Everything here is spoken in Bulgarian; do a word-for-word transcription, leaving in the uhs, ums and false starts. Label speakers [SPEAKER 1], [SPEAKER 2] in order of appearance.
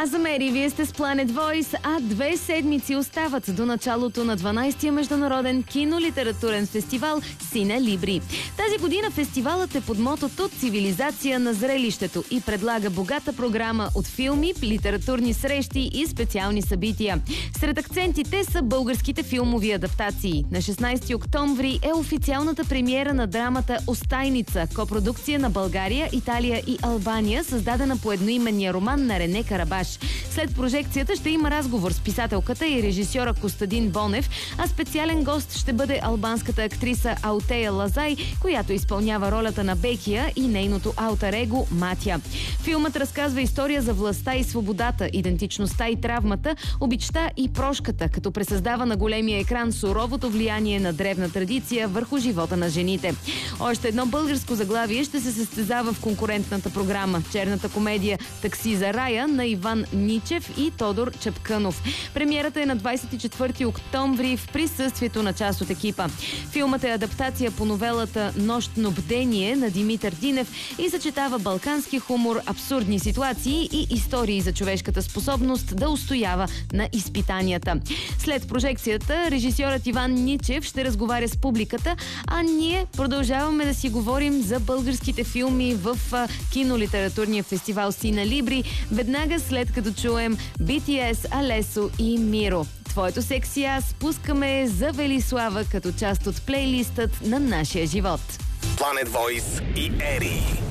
[SPEAKER 1] А за Мери, вие сте с Planet Voice, а две седмици остават до началото на дванайсетия международен кинолитературен фестивал Сине Либри. Тази година фестивалът е под мотото «Цивилизация на зрелището» и предлага богата програма от филми, литературни срещи и специални събития. Сред акцентите са българските филмови адаптации. На шестнайсети октомври е официалната премиера на драмата «Остайница», копродукция на България, Италия и Албания, създадена по едноименния роман на Рене Карабаш. След прожекцията ще има разговор с писателката и режисьора Костадин Бонев, а специален гост ще бъде албанската актриса Аутея Лазай, която изпълнява ролята на Бекия и нейното алтер его Матя. Филмът разказва история за властта и свободата, идентичността и травмата, обичта и прошката, като пресъздава на големия екран суровото влияние на древна традиция върху живота на жените. Още едно българско заглавие ще се състезава в конкурентната програма – черната комедия «Такси за рая» на Иван Ничев и Тодор Чапкънов. Премиерата е на двайсет и четвърти октомври в присъствието на част от екипа. Филмът е адаптация по новелата «Нощно бдение» на Димитър Динев и съчетава балкански хумор, абсурдни ситуации и истории за човешката способност да устоява на изпитанията. След прожекцията режисьорът Иван Ничев ще разговаря с публиката, а ние продължаваме да си говорим за българските филми в кинолитературния фестивал Сине Либри, веднага след като чуем Би Ти Ес, Алесо и Миро. Твоето секси аз пускаме за Велислава като част от плейлистът на нашия живот.
[SPEAKER 2] Planet Voice и Ери.